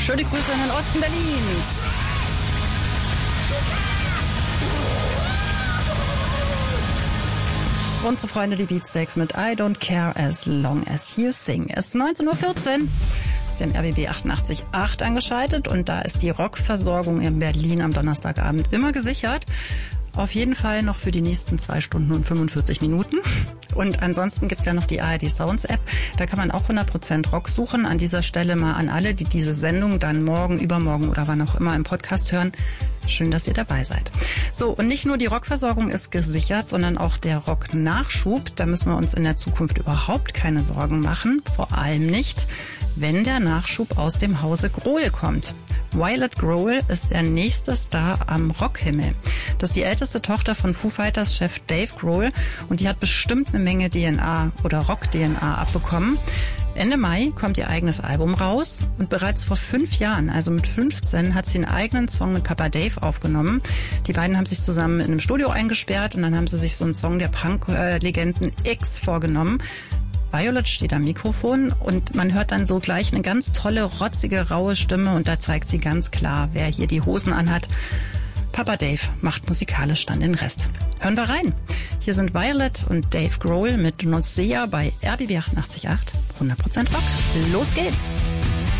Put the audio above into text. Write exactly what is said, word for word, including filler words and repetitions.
Schöne Grüße in den Osten Berlins. Unsere Freunde, die Beatsteaks mit I Don't Care As Long As You Sing. Es ist neunzehn Uhr vierzehn. Sie haben R B B achtundachtzig Komma acht angeschaltet und da ist die Rockversorgung in Berlin am Donnerstagabend immer gesichert. Auf jeden Fall noch für die nächsten zwei Stunden und fünfundvierzig Minuten. Und ansonsten gibt's ja noch die A R D Sounds App. Da kann man auch hundert Prozent Rock suchen. An dieser Stelle mal an alle, die diese Sendung dann morgen, übermorgen oder wann auch immer im Podcast hören. Schön, dass ihr dabei seid. So, und nicht nur die Rockversorgung ist gesichert, sondern auch der Rocknachschub. Da müssen wir uns in der Zukunft überhaupt keine Sorgen machen. Vor allem nicht, wenn der Nachschub aus dem Hause Grohl kommt. Violet Grohl ist der nächste Star am Rockhimmel. Das ist die älteste Tochter von Foo Fighters Chef Dave Grohl und die hat bestimmt eine Menge D N A oder Rock-D N A abbekommen. Ende Mai kommt ihr eigenes Album raus und bereits vor fünf Jahren, also mit fünfzehn, hat sie einen eigenen Song mit Papa Dave aufgenommen. Die beiden haben sich zusammen in einem Studio eingesperrt und dann haben sie sich so einen Song der Punk-Legenden X vorgenommen. Violet steht am Mikrofon und man hört dann so gleich eine ganz tolle, rotzige, raue Stimme und da zeigt sie ganz klar, wer hier die Hosen anhat. Papa Dave macht musikalisch dann den Rest. Hören wir rein. Hier sind Violet und Dave Grohl mit Nausea bei R B B achtundachtzig Komma acht. hundert Prozent Rock. Los geht's!